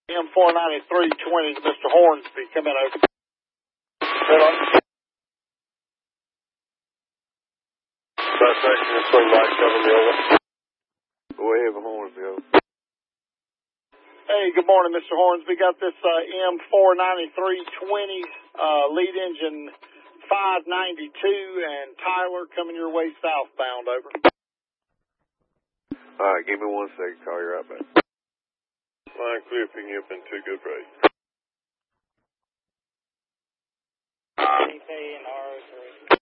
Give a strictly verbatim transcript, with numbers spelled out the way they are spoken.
M four ninety-three twenty to Mister Hornsby, coming over. Hello. That's actually swing back seven the over. Go ahead with Hornsby. Hey, good morning, Mister Hornsby. Got this uh, M four ninety-three twenty uh, lead engine five ninety-two and Tyler coming your way southbound, over. All right, give me one second. Call you right back. Line clear, picking you up in two, good break. K and R three.